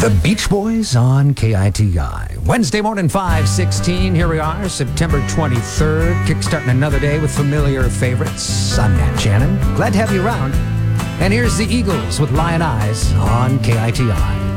The Beach Boys on KITI. Wednesday morning, 5:16. Here we are, September 23rd. Kickstarting another day with familiar favorites. I'm Nat Shannon. Glad to have you around. And here's the Eagles with Lion Eyes on KITI.